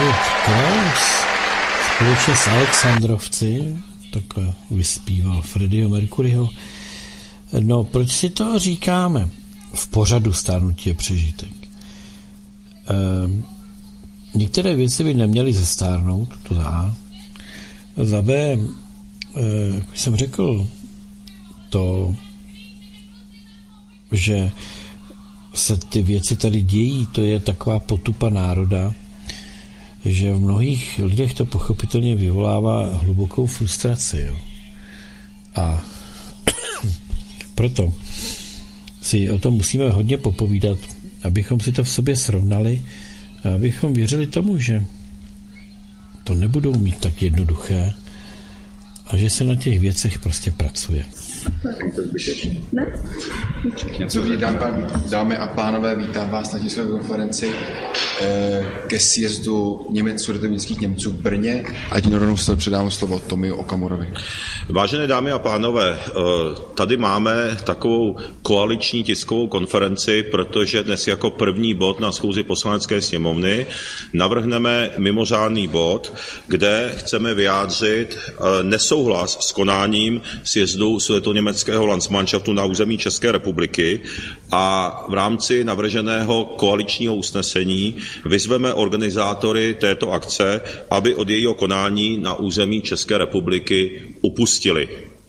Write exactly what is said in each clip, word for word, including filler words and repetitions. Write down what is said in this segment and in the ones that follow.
David Kraus společně s Alexandrovci, takhle vyspíval Freddieho Mercuryho. No, proč si to říkáme? V pořadu Stárnutí je přežitek. Ehm, některé věci by neměly zestárnout, to A. Za B, e, jak jsem řekl, to, že se ty věci tady dějí, to je taková potupa národa, že v mnohých lidech to pochopitelně vyvolává hlubokou frustraci. Jo. A proto si o tom musíme hodně popovídat, abychom si to v sobě srovnali a abychom věřili tomu, že to nebudou mít tak jednoduché a že se na těch věcech prostě pracuje. Dobrý den, dámy a pánové, vítám vás na tiskové konferenci ke sjezdu Němec, sudetoněmeckých Němců v Brně. Ať rovnou se předám slovo Tomio Okamurovi. Vážené dámy a pánové, tady máme takovou koaliční tiskovou konferenci, protože dnes jako první bod na schůzi Poslanecké sněmovny navrhneme mimořádný bod, kde chceme vyjádřit nesouhlas s konáním sjezdu sudetoněmeckého Landsmannschaftu na území České republiky a v rámci navrženého koaličního usnesení vyzveme organizátory této akce, aby od jejího konání na území České republiky upustili.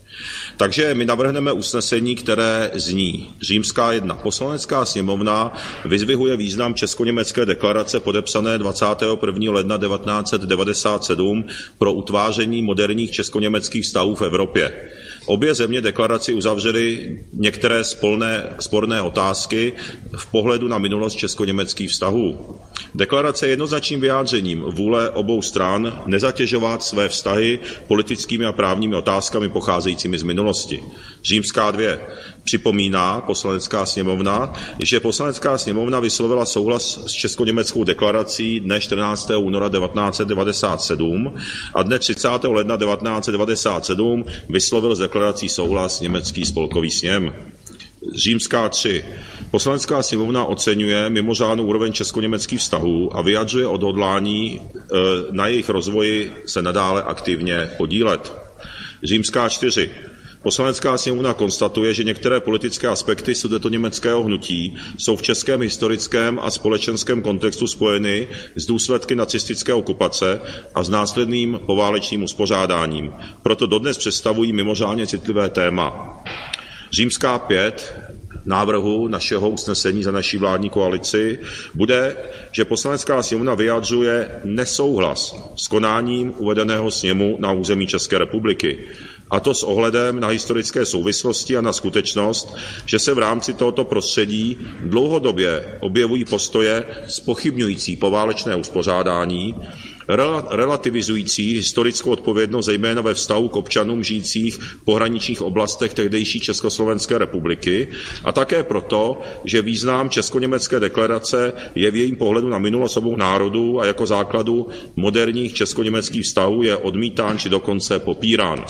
Takže my navrhneme usnesení, které zní: Římská jedna. Poslanecká sněmovna vyzdvihuje význam česko-německé deklarace podepsané dvacátého prvního ledna devatenáct set devadesát sedm pro utváření moderních česko-německých vztahů v Evropě. Obě země deklaraci uzavřely některé spolné, sporné otázky v pohledu na minulost česko-německých vztahů. Deklarace je jednoznačným vyjádřením vůle obou stran nezatěžovat své vztahy politickými a právními otázkami pocházejícími z minulosti. Římská dvě. Připomíná Poslanecká sněmovna, že Poslanecká sněmovna vyslovila souhlas s česko-německou deklarací dne čtrnáctého února devatenáct set devadesát sedm a dne třicátého ledna devatenáct set devadesát sedm vyslovil s deklarací souhlas německý spolkový sněm. Římská tři. Poslanecká sněmovna oceňuje mimořádnou úroveň česko-německých vztahů a vyjadřuje odhodlání na jejich rozvoji se nadále aktivně podílet. Římská čtyři. Poslanecká sněmovna konstatuje, že některé politické aspekty sudetoněmeckého hnutí jsou v českém historickém a společenském kontextu spojeny s důsledky nacistické okupace a s následným poválečným uspořádáním. Proto dodnes představují mimořádně citlivé téma. Římská pět návrhu našeho usnesení za naší vládní koalici bude, že Poslanecká sněmovna vyjadřuje nesouhlas s konáním uvedeného sněmu na území České republiky. A to s ohledem na historické souvislosti a na skutečnost, že se v rámci tohoto prostředí dlouhodobě objevují postoje zpochybňující poválečné uspořádání, relativizující historickou odpovědnost zejména ve vztahu k občanům žijících v pohraničních oblastech tehdejší Československé republiky a také proto, že význam česko-německé deklarace je v jejím pohledu na minulost obou národů a jako základu moderních česko-německých vztahů je odmítán či dokonce popírán.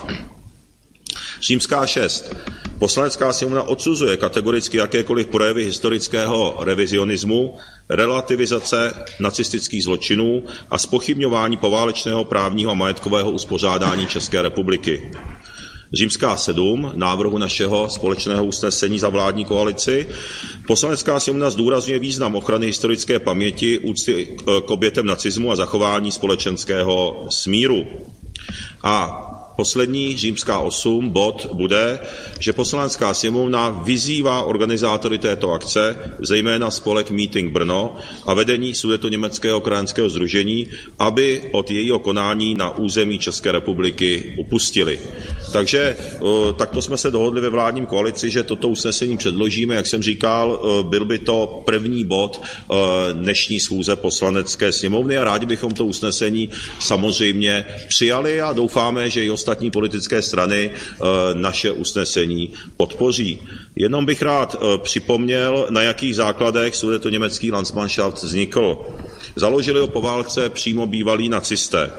Římská šest. Poslanecká sněmovna odsuzuje kategoricky jakékoliv projevy historického revizionismu, relativizace nacistických zločinů a zpochybňování poválečného právního a majetkového uspořádání České republiky. Římská sedm. Návrhu našeho společného usnesení za vládní koalici. Poslanecká sněmovna zdůrazňuje význam ochrany historické paměti, úcty k obětem nacismu a zachování společenského smíru. A poslední, římská osm, bod bude, že Poslanecká sněmovna vyzývá organizátory této akce, zejména spolek Meeting Brno a vedení Sudetoněmeckého krajanského sdružení, aby od jejího konání na území České republiky upustili. Takže takto jsme se dohodli ve vládním koalici, že toto usnesení předložíme. Jak jsem říkal, byl by to první bod dnešní schůze Poslanecké sněmovny a rádi bychom to usnesení samozřejmě přijali a doufáme, že i ostatní politické strany naše usnesení podpoří. Jenom bych rád připomněl, na jakých základech sudetoněmecký Landsmannschaft vznikl. Založili ho po válce přímo bývalí nacisté.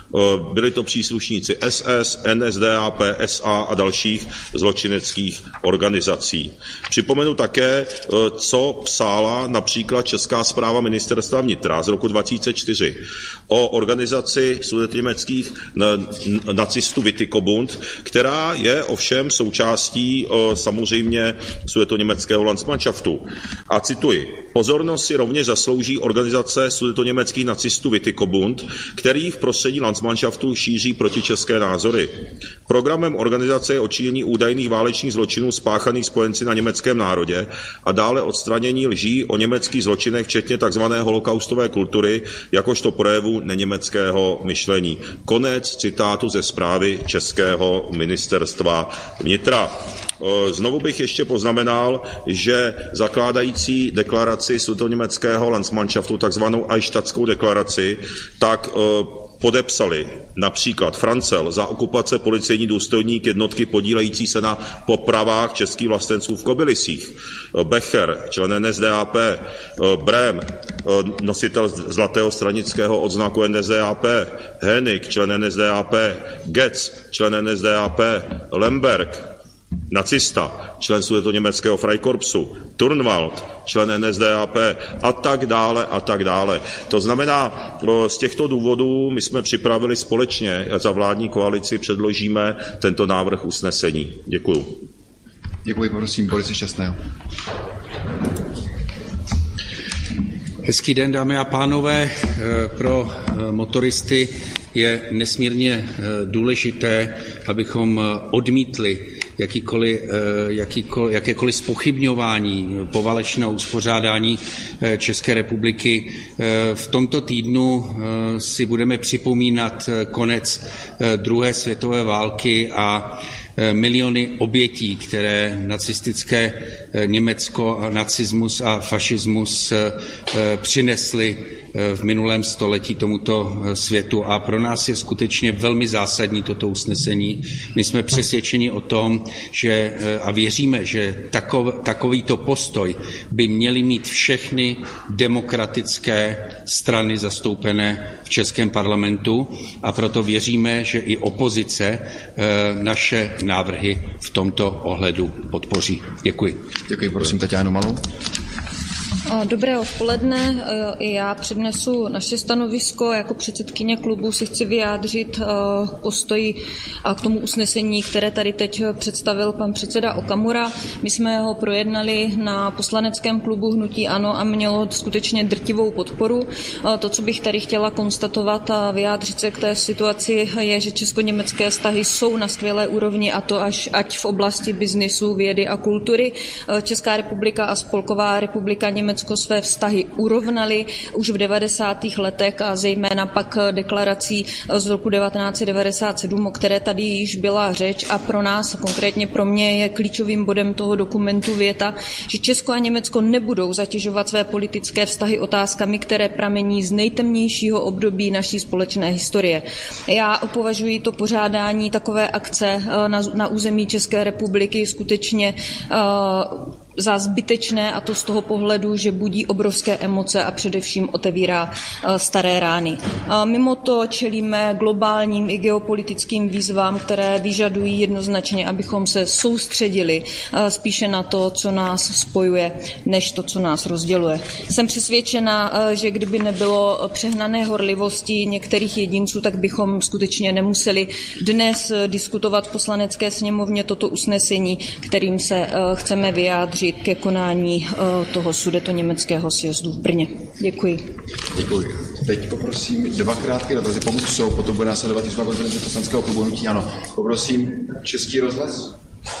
Byli to příslušníci S S, N S D A P, S A a dalších zločineckých organizací. Připomenu také, co psala například Česká správa ministerstva vnitra z roku dva tisíce čtyři o organizaci sudetoněmeckých nacistů Witikobund, která je ovšem součástí samozřejmě sudetoněmeckého Landsmannschaftu. A cituji, pozornost si rovněž zaslouží organizace sudetoněmeckých nacistů Witikobund, který v prostředí Landsmannschaftu šíří protičeské názory. Programem organizace je odčinění údajných válečných zločinů spáchaných spojenci na německém národě a dále odstranění lží o německých zločinech, včetně tzv. Holokaustové kultury, jakožto projevu neněmeckého myšlení. Konec citátu ze zprávy Českého ministerstva vnitra. Znovu bych ještě poznamenal, že zakládající deklaraci sudetoněmeckého Landsmannschaftu, takzvanou Eichstättskou deklaraci, tak podepsali například Francel za okupace policejní důstojník jednotky podílející se na popravách českých vlastenců v Kobylisích, Becher, člen N S D A P, Brém, nositel zlatého stranického odznaku N S D A P, Hennig, člen N S D A P, Getz, člen N S D A P, Lemberg, nacista, člen sudetoněmeckého Freikorpsu, Turnwald, člen N S D A P a tak dále a tak dále. To znamená, z těchto důvodů my jsme připravili společně za vládní koalici, předložíme tento návrh usnesení. Děkuju. Děkuji, prosím, Borise Šťastného. Hezký den, dámy a pánové. Pro motoristy je nesmírně důležité, abychom odmítli jakýkoliv, jakýkoliv, jakékoliv zpochybňování poválečného uspořádání České republiky. V tomto týdnu si budeme připomínat konec druhé světové války a miliony obětí, které nacistické Německo, nacismus a fašismus přinesly v minulém století tomuto světu. A pro nás je skutečně velmi zásadní toto usnesení. My jsme přesvědčeni o tom, že a věříme, že takov, takovýto postoj by měly mít všechny demokratické strany zastoupené v českém parlamentu a proto věříme, že i opozice naše návrhy v tomto ohledu podpoří. Děkuji. Děkuji, prosím, Tatianu Malou. Dobré odpoledne. I já přednesu naše stanovisko. Jako předsedkyně klubu si chci vyjádřit postoj k tomu usnesení, které tady teď představil pan předseda Okamura. My jsme ho projednali na poslaneckém klubu Hnutí ANO a mělo skutečně drtivou podporu. To, co bych tady chtěla konstatovat a vyjádřit se k té situaci, je, že česko-německé vztahy jsou na skvělé úrovni, a to až ať v oblasti biznisu, vědy a kultury. Česká republika a Spolková republika Německo své vztahy urovnaly už v devadesátých letech a zejména pak deklarací z roku devatenáct set devadesát sedm, o které tady již byla řeč, a pro nás, konkrétně pro mě, je klíčovým bodem toho dokumentu věta, že Česko a Německo nebudou zatěžovat své politické vztahy otázkami, které pramení z nejtemnějšího období naší společné historie. Já považuji to pořádání takové akce na, na území České republiky skutečně uh, za zbytečné, a to z toho pohledu, že budí obrovské emoce a především otevírá staré rány. Mimo to čelíme globálním i geopolitickým výzvám, které vyžadují jednoznačně, abychom se soustředili spíše na to, co nás spojuje, než to, co nás rozděluje. Jsem přesvědčena, že kdyby nebylo přehnané horlivosti některých jedinců, tak bychom skutečně nemuseli dnes diskutovat v Poslanecké sněmovně toto usnesení, kterým se chceme vyjádřit ke konání toho sudetoněmeckého sjezdu v Brně. Děkuji. Děkuji. Teď poprosím dva krátké dotazy, pokud jsou, potom bude následovat tisková konference poslaneckého klubu Hnutí ANO. Poprosím Český rozhlas.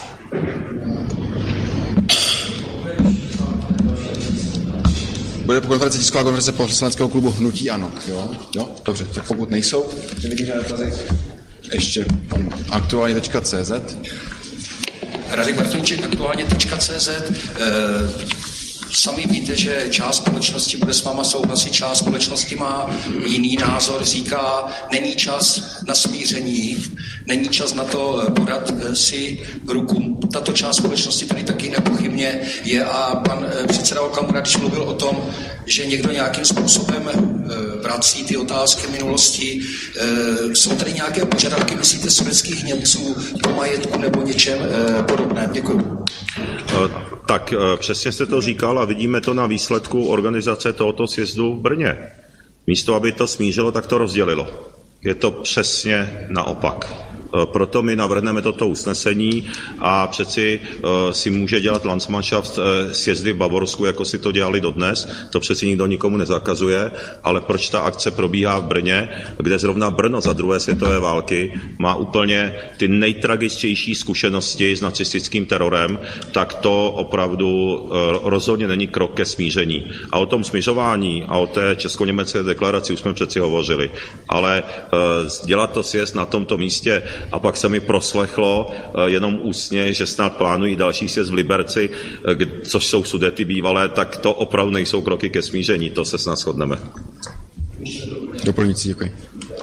Bude po konferenci tisková konference poslaneckého klubu Hnutí ANO. Jo? Jo? Dobře, tak pokud nejsou, nevidím žádné dotazy. Ještě aktuálně tečka cé zet. Radek Martinček, aktuálně tečka cé zet. Sami víte, že část společnosti bude s váma souhlasit, část společnosti má jiný názor, říká, není čas na smíření, není čas na to podat si ruku. Tato část společnosti tady taky nepochybně je a pan předseda Okamura, když mluvil o tom, že někdo nějakým způsobem vrací ty otázky minulosti, jsou tady nějaké požadavky, myslíte, sovětských Němců po majetku nebo něčem podobném? Děkuji. Tak přesně jste to říkal a vidíme to na výsledku organizace tohoto sjezdu v Brně. Místo, aby to smířilo, tak to rozdělilo. Je to přesně naopak. Proto my navrhneme toto usnesení a přeci si může dělat Landsmannschaft sjezdy v Bavorsku, jako si to dělali dodnes. To přeci nikdo nikomu nezakazuje, ale proč ta akce probíhá v Brně, kde zrovna Brno za druhé světové války má úplně ty nejtragičtější zkušenosti s nacistickým terorem, tak to opravdu rozhodně není krok ke smíření. A o tom smířování a o té česko-německé deklaraci už jsme přeci hovořili. Ale dělat to sjezd na tomto místě, a pak se mi proslechlo jenom ústně, že snad plánují další sjezd v Liberci, což jsou Sudety bývalé, tak to opravdu nejsou kroky ke smíření, to se snad shodneme. Doplňující, děkuji.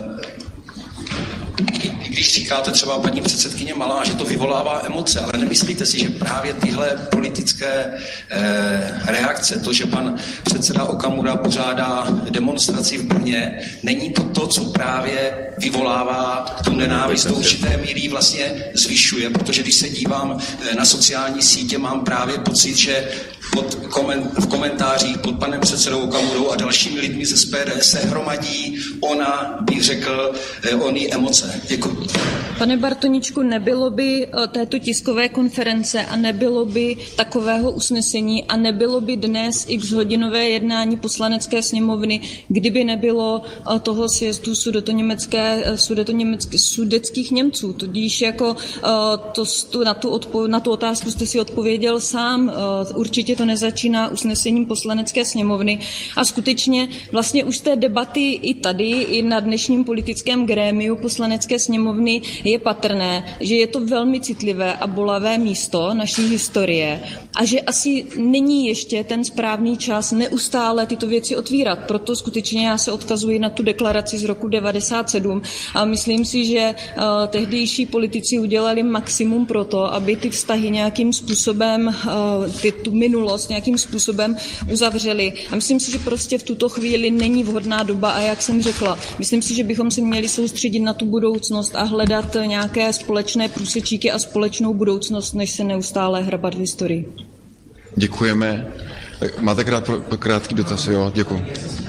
Když říkáte třeba paní předsedkyně Malá, že to vyvolává emoce, ale nemyslíte si, že právě tyhle politické eh, reakce, to, že pan předseda Okamura pořádá demonstraci v Brně, není to to, co právě vyvolává tu nenávist, do určité míry vlastně zvyšuje, protože když se dívám na sociální sítě, mám právě pocit, že pod koment, v komentářích pod panem předsedou Okamurou a dalšími lidmi z S P D se hromadí ona, bych řekl, oný emoce. Děkuji. Pane Bartoničku, nebylo by této tiskové konference a nebylo by takového usnesení a nebylo by dnes x hodinové jednání poslanecké sněmovny, kdyby nebylo toho sjezdu sudetoněmecké, sudetoněmecké, sudeckých Němců. Tudíž jako to, na, tu odpo, na tu otázku jste si odpověděl sám. Určitě to nezačíná usnesením poslanecké sněmovny a skutečně vlastně už z té debaty i tady, i na dnešním politickém grémiu poslanecké sněmovny je patrné, že je to velmi citlivé a bolavé místo naší historie a že asi není ještě ten správný čas neustále tyto věci otvírat. Proto skutečně já se odkazuji na tu deklaraci z roku devadesát sedm a myslím si, že uh, tehdejší politici udělali maximum pro to, aby ty vztahy nějakým způsobem, uh, ty, tu minulost nějakým způsobem uzavřeli. A myslím si, že prostě v tuto chvíli není vhodná doba a jak jsem řekla, myslím si, že bychom se měli soustředit na tu budoucnost a hledat nějaké společné průsečíky a společnou budoucnost, než se neustále hrabat v historii. Děkujeme. Máte krát, krátký dotaz, jo? Děkuji.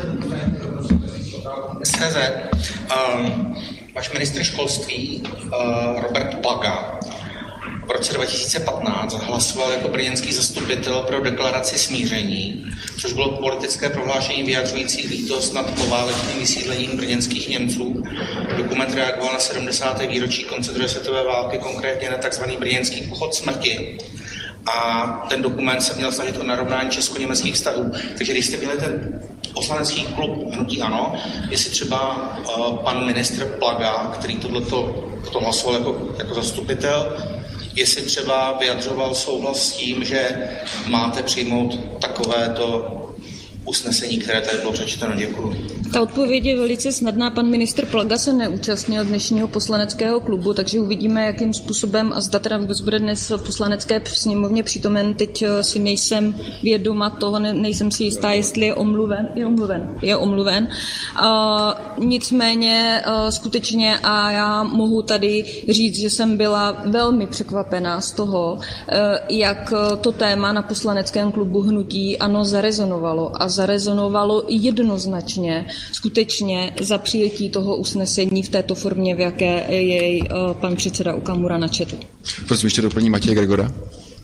S C Z, um, váš ministr školství uh, Robert Plaga v roce dva tisíce patnáct hlasoval jako brněnský zastupitel pro deklaraci smíření, což bylo politické prohlášení vyjadřující lítost nad poválečným vysídlením brněnských Němců. Dokument reagoval na sedmdesáté výročí konce druhé světové války, konkrétně na tzv. Brněnský pochod smrti. A ten dokument se měl snažit o narovnání česko-německých vztahů. Takže když jste měli ten poslanecký klub hnutí ANO, jestli třeba uh, pan ministr Plaga, který tohleto, to hlasoval jako, jako zastupitel, jestli třeba vyjadřoval souhlas s tím, že máte přijmout takovéto usnesení, které tady bylo přečteno. Děkuji. Ta odpověď je velice snadná. Pan ministr Plaga se neúčastnil dnešního poslaneckého klubu, takže uvidíme, jakým způsobem a zda teda vůbec bude dnes v poslanecké sněmovně přítomen. Teď si nejsem vědoma toho, ne, nejsem si jistá, jestli je omluven. Je omluven. Je omluven. Uh, nicméně uh, skutečně a já mohu tady říct, že jsem byla velmi překvapená z toho, uh, jak to téma na poslaneckém klubu hnutí ANO zarezonovalo a zarezonovalo jednoznačně skutečně za přijetí toho usnesení v této formě, v jaké jej pan předseda Okamura načetl. Prosím, ještě doplní Matěj Gregora.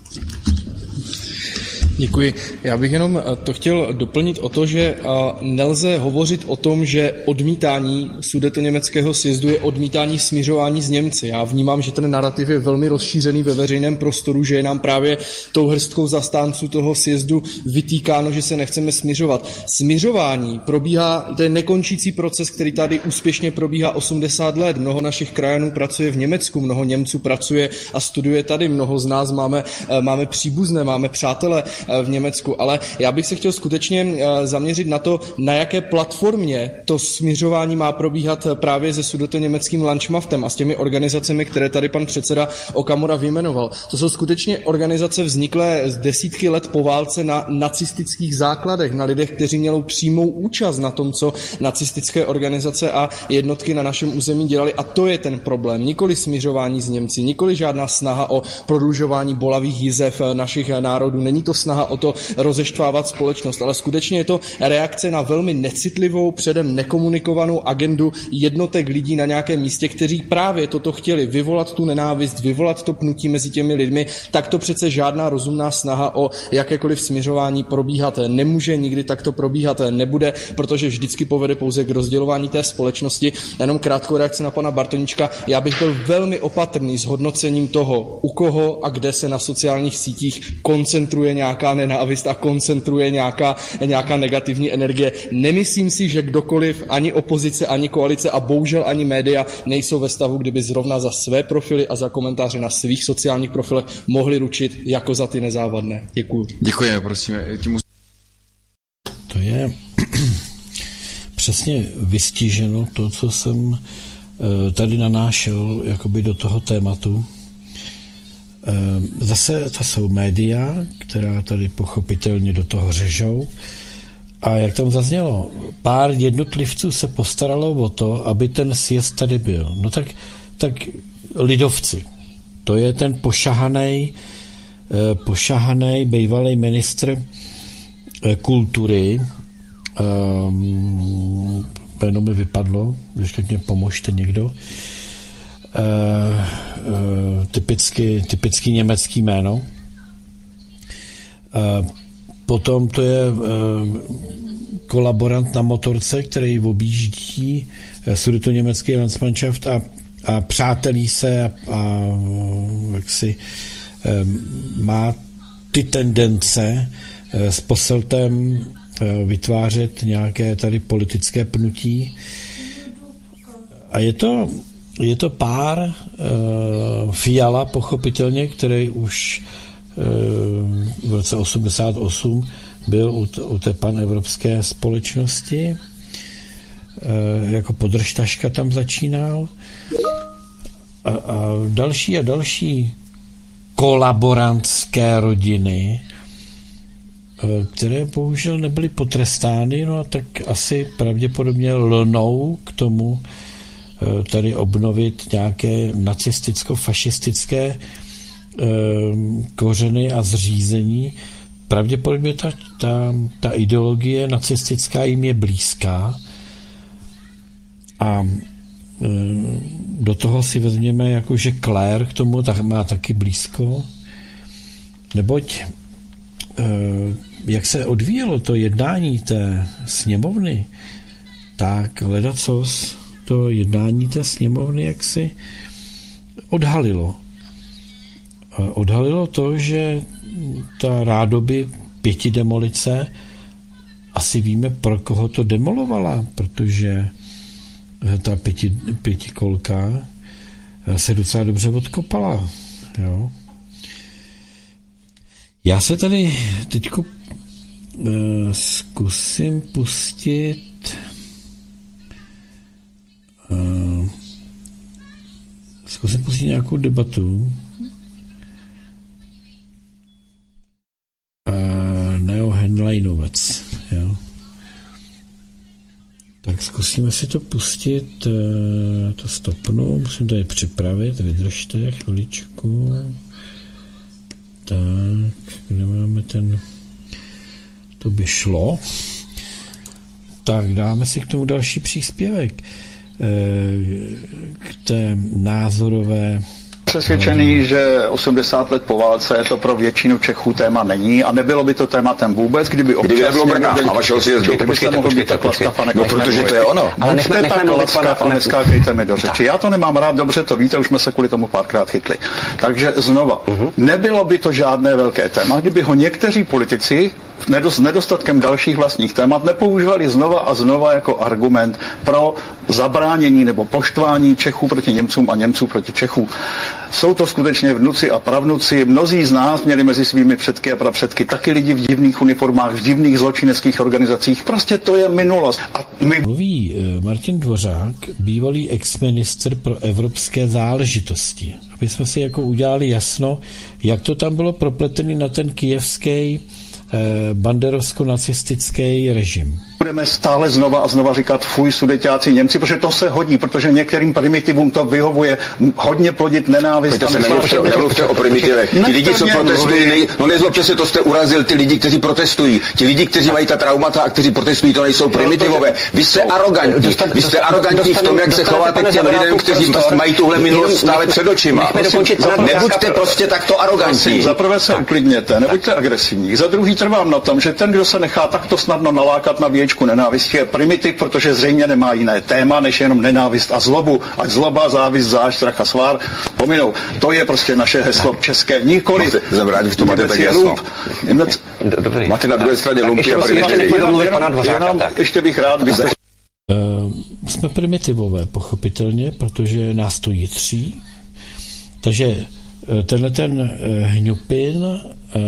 Děkuji. Já bych jenom to chtěl doplnit o to, že nelze hovořit o tom, že odmítání sudetoněmeckého sjezdu je odmítání smiřování s Němci. Já vnímám, že ten narrativ je velmi rozšířený ve veřejném prostoru, že je nám právě tou hrstkou zastánců toho sjezdu vytýkáno, že se nechceme smiřovat. Smiřování probíhá, to je nekončící proces, který tady úspěšně probíhá osmdesát let. Mnoho našich krajanů pracuje v Německu, mnoho Němců pracuje a studuje tady, mnoho z nás máme, máme příbuzné, máme přátele v Německu. Ale já bych se chtěl skutečně zaměřit na to, na jaké platformě to směřování má probíhat právě se sudetoněmeckým Landsmaftem a s těmi organizacemi, které tady pan předseda Okamura vyjmenoval. To jsou skutečně organizace vzniklé z desítky let po válce na nacistických základech, na lidech, kteří měli přímou účast na tom, co nacistické organizace a jednotky na našem území dělali. A to je ten problém. Nikoli směřování s Němci, nikoli žádná snaha o prodlužování bolavých jizev našich národů. Není to snaha o to rozeštvávat společnost, ale skutečně je to reakce na velmi necitlivou, předem nekomunikovanou agendu jednotek lidí na nějakém místě, kteří právě toto chtěli, vyvolat tu nenávist, vyvolat to pnutí mezi těmi lidmi. Tak to přece žádná rozumná snaha o jakékoliv směřování probíhat nemůže, nikdy takto probíhat nebude, protože vždycky povede pouze k rozdělování té společnosti. Jenom krátkou reakci na pana Bartoníčka. Já bych byl velmi opatrný s hodnocením toho, u koho a kde se na sociálních sítích koncentruje nějaká nenávist a koncentruje nějaká, nějaká negativní energie. Nemyslím si, že kdokoliv, ani opozice, ani koalice a bohužel ani média nejsou ve stavu, kdyby zrovna za své profily a za komentáře na svých sociálních profilech mohli ručit jako za ty nezávadné. Děkuju. Děkujeme, prosím. Tím... To je přesně vystiženo to, co jsem tady nanášel jakoby do toho tématu. Zase to jsou média, která tady pochopitelně do toho řežou. A jak tam zaznělo, pár jednotlivců se postaralo o to, aby ten sjezd tady byl. No tak, tak lidovci. To je ten pošahanej, pošahanej bývalý ministr kultury. Um, jméno mi vypadlo, když tak mě pomožte někdo. Uh, uh, typicky, typicky německý jméno. Uh, potom to je uh, kolaborant na motorce, který objíždí uh, sudetoněmecký Landsmannschaft a, a přátelí se a, a jaksi um, má ty tendence uh, s Posseltem vytvářet nějaké tady politické pnutí. A je to, je to pár uh, Fiala, pochopitelně, který už uh, v roce osmdesát osm byl u, t- u té panevropské společnosti. Uh, jako podržtaška tam začínal. A, a další a další kolaborantské rodiny, které bohužel nebyly potrestány, no a tak asi pravděpodobně lnou k tomu tady obnovit nějaké nacisticko-fašistické kořeny a zřízení. Pravděpodobně ta, ta, ta ideologie nacistická jim je blízká a do toho si vezměme, jako že Claire k tomu tak má taky blízko, neboť jak se odvíjelo to jednání té sněmovny, tak ledacos to jednání té sněmovny jaksi odhalilo. Odhalilo to, že ta rádoby pětidemolice, asi víme, pro koho to demolovala, protože ta pěti, pětikolka se docela dobře odkopala. Jo. Já se tady teďko uh, zkusím pustit uh, zkusím pustit nějakou debatu uh, Neo Henleinovec, jo. Tak zkusíme si to pustit, uh, to stopnu, musím tady připravit, vydržte chviličku. Tak, kde máme ten, to by šlo. Tak, dáme si k tomu další příspěvek. K té názorové... Přesvědčený, že osmdesát let po válce to pro většinu Čechů téma není a nebylo by to tématem vůbec, kdyby občas... Kdyby nebylo Brna na vašeho sjezdu. Počkejte, počkejte, počkejte. No, protože to je ono. Ale nechme, nechme mluvit, pane, neskákejte mi do řeči. Já to nemám rád, dobře to víte, už jsme se kvůli tomu párkrát chytli. Takže znova, uh-huh. nebylo by to žádné velké téma, kdyby ho někteří politici s nedostatkem dalších vlastních témat nepoužívali znova a znova jako argument pro zabránění nebo poštvání Čechů proti Němcům a Němců proti Čechům. Jsou to skutečně vnuci a pravnuci. Mnozí z nás měli mezi svými předky a prapředky taky lidi v divných uniformách, v divných zločineckých organizacích. Prostě to je minulost. A my... Mluví Martin Dvořák, bývalý ex-ministr pro evropské záležitosti. Aby jsme si jako udělali jasno, jak to tam bylo propletený na ten kyjevský banderovsko-nacistický režim. Budeme stále znova a znova říkat fuj sudeťáci Němci, protože to se hodí, protože některým primitivům to vyhovuje hodně plodit nenávist. To se nemluvte o primitivech. Ti lidi, co protestují, nej... no nezlobte se, to jste urazil ty lidi, kteří protestují. Ti lidi, kteří mají ta traumata a kteří protestují, to nejsou primitivové. Vy jste arogantní. Vy jste arogantní v tom, jak se chováte k těm lidem, kteří mají tuhle minulost stále před očima. Nebuďte prostě takto arogantní. Za prvé se uklidněte, nebuďte agresivní. Za druhý trvám na tom, že ten, kdo se nechá takto snadno nalákat na věčku nenávisti, je primitiv, protože zřejmě nemá jiné téma, než jenom nenávist a zlobu. Ať zloba, závist, zášť, strach a svár pominou. To je prostě naše heslo české. Nikoli. Zabránit v tom máte tak jasno. Máte na druhé straně lumpy a primitivy. Ještě bych rád, byste... Uh, jsme primitivové, pochopitelně, protože nás to jitří. Takže uh, tenhle ten uh, hňupin uh,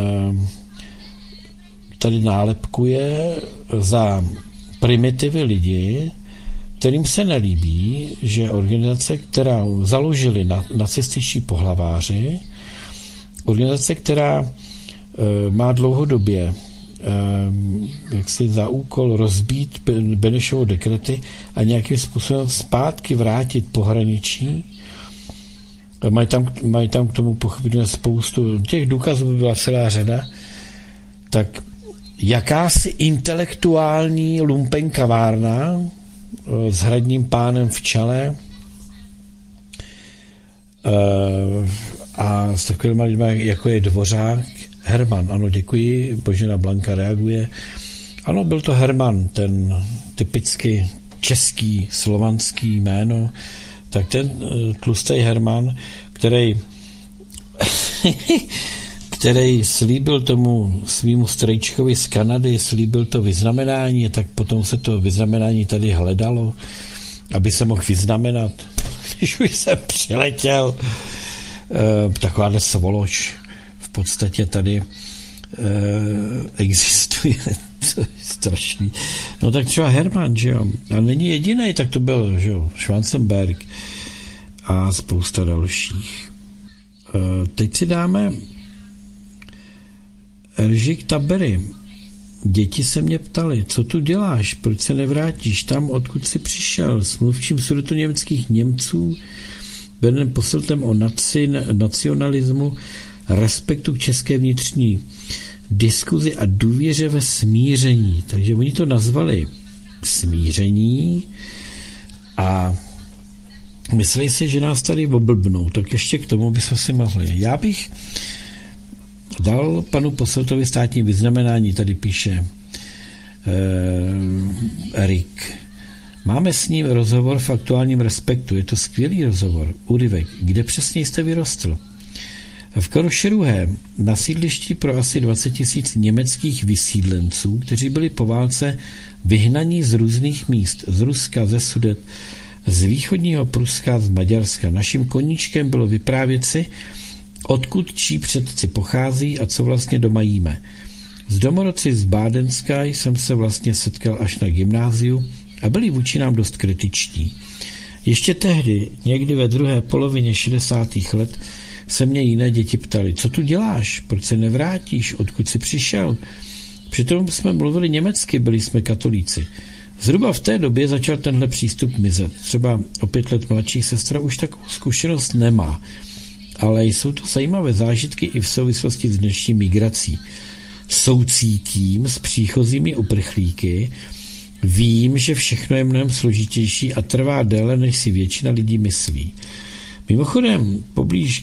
tady nálepkuje za primitivy lidi, kterým se nelíbí, že organizace, která založili na, nacističtí pohlaváři, organizace, která e, má dlouhodobě e, jaksi za úkol rozbít Benešovo dekrety a nějakým způsobem zpátky vrátit pohraničí, mají tam, mají tam k tomu pochopitelně spoustu, těch důkazů by byla celá řada, tak jakási intelektuální lumpenkavárna s hradním pánem v čele a s takovými lidmi, jako je Dvořák, Herman, ano, děkuji, Božena Blanka reaguje. Ano, byl to Herman, ten typicky český, slovanský jméno, tak ten tlustý Herman, který který slíbil tomu svýmu strejčkovi z Kanady, slíbil to vyznamenání, tak potom se to vyznamenání tady hledalo, aby se mohl vyznamenat. Když už jsem přiletěl, eh, takováhle svoloč v podstatě tady eh, existuje. To je strašný. No tak třeba Herman, že jo, a není jediný, tak to byl, že jo, Schwarzenberg a spousta dalších. Eh, teď si dáme Eržik Tabery. Děti se mě ptali, co tu děláš, proč se nevrátíš tam, odkud jsi přišel, s mluvčím sudetoněmeckých Němců, vedeným poselem o naci, nacionalismu, respektu k české vnitřní diskuzi a důvěře ve smíření. Takže oni to nazvali smíření a mysleli si, že nás tady oblbnou, tak ještě k tomu bychom si mohli. Já bych dal panu poseltovi státní vyznamenání, tady píše eh, Erik. Máme s ním rozhovor v aktuálním Respektu. Je to skvělý rozhovor. Úryvek. Kde přesně jste vyrostl? V Karošeruhé, na sídlišti pro asi dvacet tisíc německých vysídlenců, kteří byli po válce vyhnaní z různých míst, z Ruska, ze Sudet, z východního Pruska, z Maďarska. Naším koníčkem bylo vyprávět si, odkud čí předci pochází a co vlastně doma jíme. S domorodci z Bádenska jsem se vlastně setkal až na gymnáziu a byli vůči nám dost kritičtí. Ještě tehdy, někdy ve druhé polovině šedesátých let, se mě jiné děti ptali, co tu děláš, proč se nevrátíš, odkud jsi přišel. Přitom jsme mluvili německy, byli jsme katolíci. Zhruba v té době začal tenhle přístup mizet. Třeba o pět let mladší sestra už takovou zkušenost nemá. Ale jsou to zajímavé zážitky i v souvislosti s dnešní migrací. Soucítím s příchozími uprchlíky, vím, že všechno je mnohem složitější a trvá déle, než si většina lidí myslí. Mimochodem, poblíž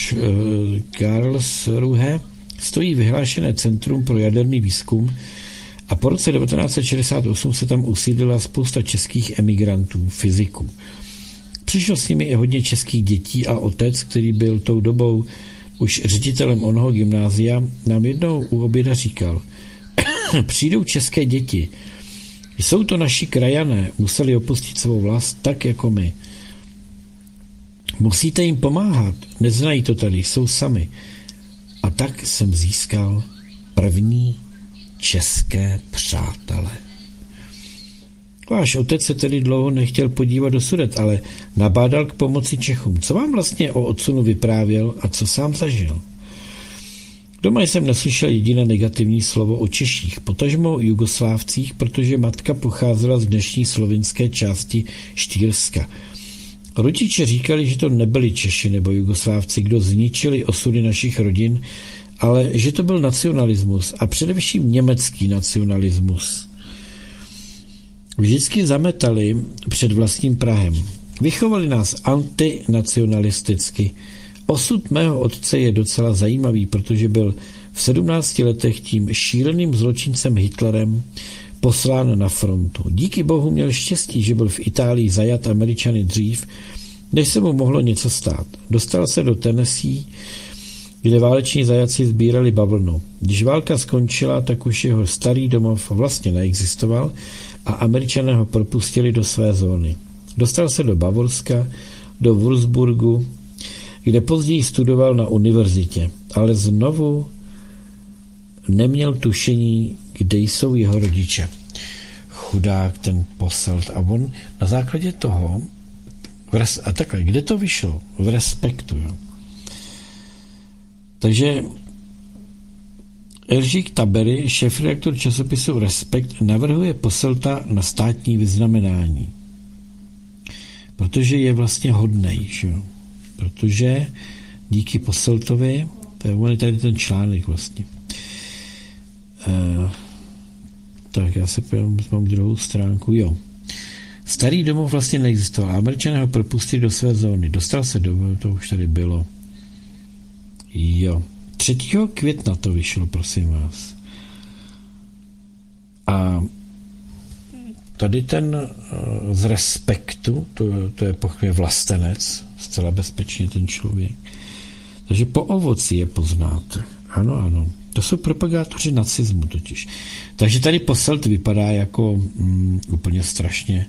Karlsruhe stojí vyhlášené Centrum pro jaderný výzkum a po roce devatenáct set šedesát osm se tam usídlila spousta českých emigrantů, fyziků. Přišlo s nimi i hodně českých dětí a otec, který byl tou dobou už ředitelem onoho gymnázia, nám jednou u oběda říkal, přijdou české děti, jsou to naši krajané, museli opustit svou vlast tak jako my. Musíte jim pomáhat, neznají to tady, jsou sami. A tak jsem získal první české přátele. Váš otec se tedy dlouho nechtěl podívat do Sudet, ale nabádal k pomoci Čechům. Co vám vlastně o odsunu vyprávěl a co sám zažil? Doma jsem neslyšel jediné negativní slovo o Češích, potažmo o Jugoslávcích, protože matka pocházela z dnešní slovinské části Štýrska. Rodiče říkali, že to nebyli Češi nebo Jugoslávci, kdo zničili osudy našich rodin, ale že to byl nacionalismus a především německý nacionalismus. Vždycky zametali před vlastním prahem. Vychovali nás antinacionalisticky. Osud mého otce je docela zajímavý, protože byl v sedmnácti letech tím šíleným zločincem Hitlerem poslán na frontu. Díky bohu měl štěstí, že byl v Itálii zajat Američany dřív, než se mu mohlo něco stát. Dostal se do Tennessee, kde váleční zajaci sbírali bavlnu. Když válka skončila, tak už jeho starý domov vlastně neexistoval a Američané ho propustili do své zóny. Dostal se do Bavorska, do Würzburgu, kde později studoval na univerzitě, ale znovu neměl tušení, kde jsou jeho rodiče. Chudák ten Posselt. A on na základě toho, a takhle, kde to vyšlo? V Respektu. Jo. Takže Eržík Tabery, šéfredaktor časopisu Respekt, navrhuje Posselta na státní vyznamenání. Protože je vlastně hodnej, že? Protože díky Posseltovi, to je tady ten článek vlastně. Uh, tak já se pojďme, mám druhou stránku, jo. Starý domov vlastně neexistoval. Američané ho propustili do své zóny. Dostal se do, to už tady bylo. Jo. třetího května to vyšlo, prosím vás. A tady ten uh, z Respektu, to, to je pochopně vlastenec, zcela bezpečně ten člověk. Takže po ovoci je poznáte. Ano, ano. To jsou propagátoři nacismu totiž. Takže tady Posselt vypadá jako mm, úplně strašně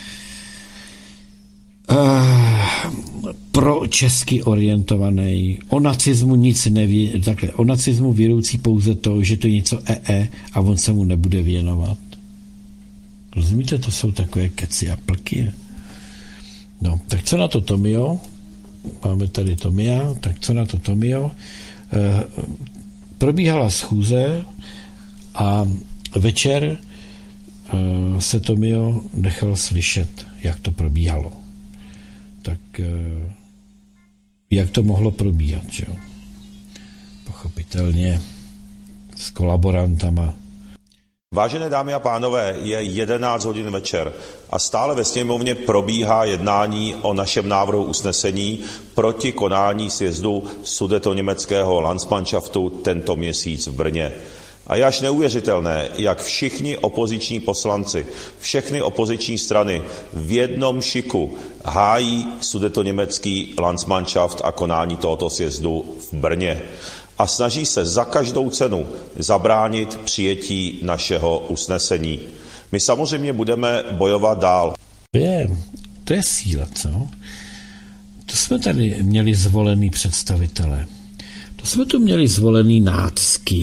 uh, pro česky orientovaný. O nacismu nic neví, takhle, o nacismu vědoucí pouze to, že to je něco ee a on se mu nebude věnovat. Rozumíte, to jsou takové keci a plky. No, tak co na to Tomio? Máme tady Tomia, tak co na to Tomio? Uh, Probíhala schůze a večer uh, se Tomio nechal slyšet, jak to probíhalo. Tak uh, jak to mohlo probíhat, že jo? Pochopitelně s kolaborantama. Vážené dámy a pánové, je jedenáct hodin večer a stále ve sněmovně probíhá jednání o našem návrhu usnesení proti konání sjezdu sudetoněmeckého Landsmannschaftu tento měsíc v Brně. A je až neuvěřitelné, jak všichni opoziční poslanci, všechny opoziční strany v jednom šiku hájí sudetoněmecký Landsmannschaft a konání tohoto sjezdu v Brně. A snaží se za každou cenu zabránit přijetí našeho usnesení. My samozřejmě budeme bojovat dál. To je, to je síla, co? To jsme tady měli zvolený představitele. To jsme tu měli zvolený nácky.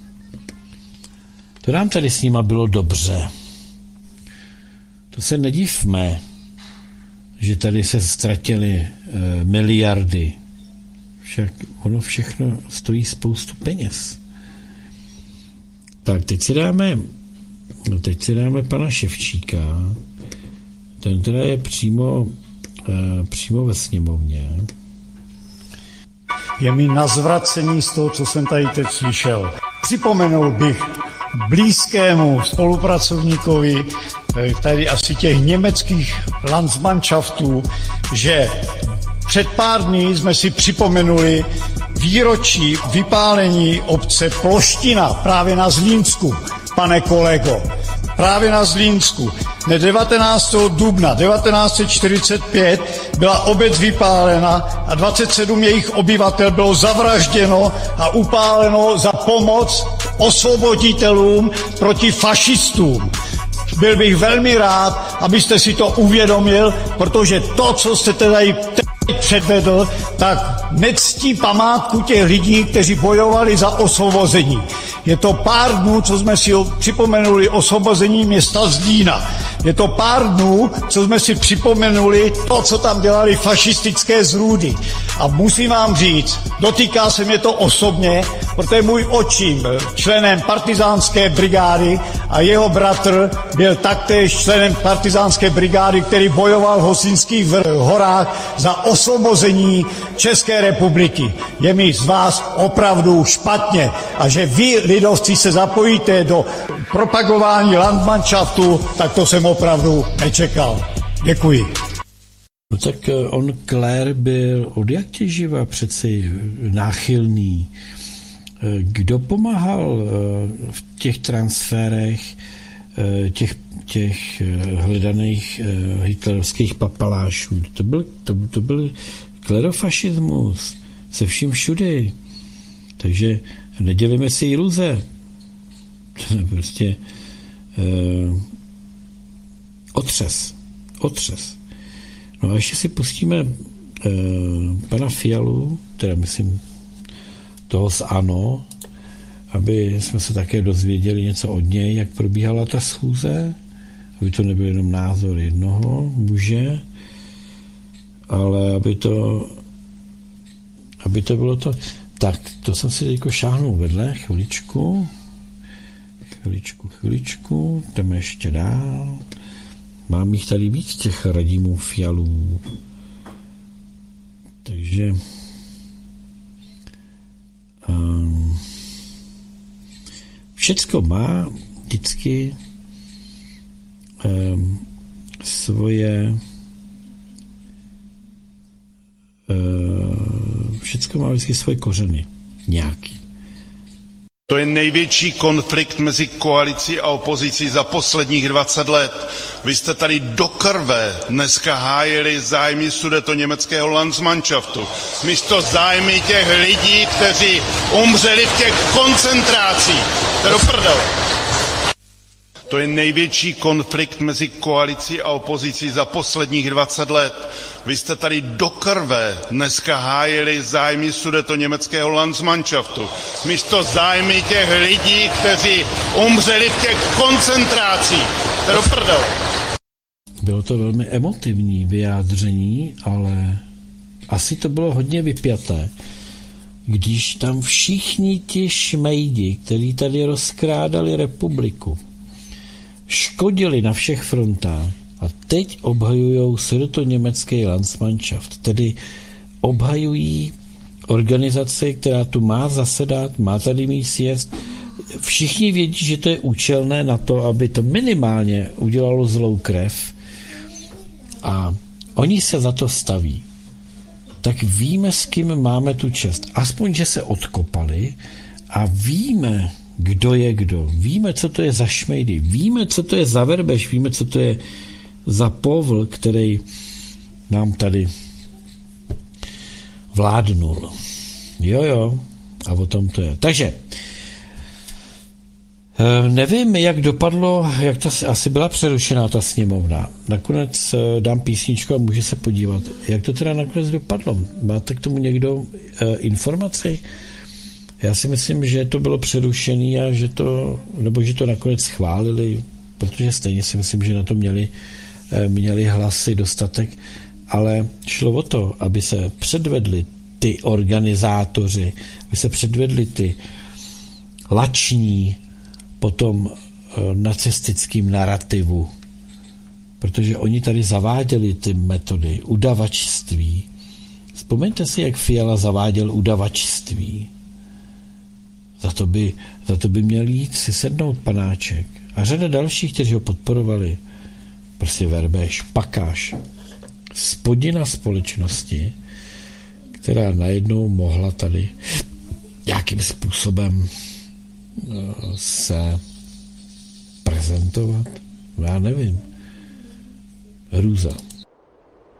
To nám tady s nima bylo dobře. To se nedivme, že tady se ztratily e, miliardy. Však ono všechno stojí spoustu peněz. Tak, teď si dáme, no teď si dáme pana Ševčíka. Ten teda je přímo, e, přímo ve sněmovně. Je mi na zvracení z toho, co jsem tady teď slyšel. Připomenul bych blízkému spolupracovníkovi tady asi těch německých Landsmannschaftů, že před pár dní jsme si připomenuli výročí vypálení obce Ploština právě na Zlínsku, pane kolego. Právě na Zlínsku. Ne devatenáctého dubna devatenáct set čtyřicet pět byla obec vypálena a dvacet sedm jejich obyvatel bylo zavražděno a upáleno za pomoc osvoboditelům proti fašistům. Byl bych velmi rád, abyste si to uvědomil, protože to, co jste tady předvedl, tak nectí památku těch lidí, kteří bojovali za osvobození. Je to pár dnů, co jsme si připomenuli osvobození města Zlína. Je to pár dnů, co jsme si připomenuli to, co tam dělali fašistické zrůdy. A musím vám říct, dotýká se mě to osobně, protože můj očím byl členem partizánské brigády a jeho bratr byl taktéž členem partizánské brigády, který bojoval v Hosínských horách za osvobození České republiky. Je mi z vás opravdu špatně a že vy, lidovci, se zapojíte do propagování Landmannschaftu, tak to jsem opravdu nečekal. Děkuji. No tak on, Claire, byl od jak tě živa přeci náchylný. Kdo pomáhal v těch transferech těch, těch hledaných hitlerovských papalášů? To byl, to, to byl klerofašismus se vším všudy. Takže nedělíme si iluze. Prostě uh, otřes. Otřes. No a ještě si pustíme uh, pana Fialu, teda myslím toho z ANO, aby jsme se také dozvěděli něco od něj, jak probíhala ta schůze, aby to nebyl jenom názor jednoho muže, ale aby to aby to bylo to. Tak, to jsem si teďko šáhnul vedle, chviličku, chviličku, chviličku, jdeme ještě dál. Mám jich tady víc, těch Radimů Fialů. Takže um, všecko má vždycky um, svoje uh, všecko má vždycky svoje kořeny. Nějaký. To je největší konflikt mezi koalicí a opozicí za posledních dvacet let. Vy jste tady do krve dneska hájili zájmy sudetoněmeckého Landsmannschaftu. Místo zájmy těch lidí, kteří umřeli v těch koncentrácích. To je do prdele. To je největší konflikt mezi koalicí a opozicí za posledních dvacet let. Vy jste tady do krve dneska hájili zájmy sudetoněmeckého Landsmannschaftu. Místo zájmy těch lidí, kteří umřeli v těch koncentrácích. To je do prdele. Bylo to velmi emotivní vyjádření, ale asi to bylo hodně vypjaté, když tam všichni ti šmejdi, kteří tady rozkrádali republiku, škodili na všech frontách a teď obhajujou sudetoněmecký Landsmannschaft, tedy obhajují organizaci, která tu má zasedat, má tady mít sjezd. Všichni vědí, že to je účelné na to, aby to minimálně udělalo zlou krev a oni se za to staví. Tak víme, s kým máme tu čest. Aspoň, že se odkopali a víme, kdo je kdo. Víme, co to je za šmejdy. Víme, co to je za verbež. Víme, co to je za povl, který nám tady vládnul. Jo, jo. A o tom to je. Takže nevím, jak dopadlo, jak ta asi byla přerušená ta sněmovna. Nakonec dám písničku a může se podívat, jak to teda nakonec dopadlo. Máte k tomu někdo uh, informaci? Já si myslím, že to bylo přerušené a že to, nebo že to nakonec schválili, protože stejně si myslím, že na to měli, měli hlasy dostatek, ale šlo o to, aby se předvedli ty organizátoři, aby se předvedli ty lační po tom nacistickým narrativu, protože oni tady zaváděli ty metody udavačství. Vzpomeňte si, jak Fiala zaváděl udavačství. Za to by, za to by měl jít si sednout panáček. A řada dalších, kteří ho podporovali. Prostě Verbež, Pakáš. Spodina společnosti, která najednou mohla tady nějakým způsobem se prezentovat. Já nevím. Hrůza.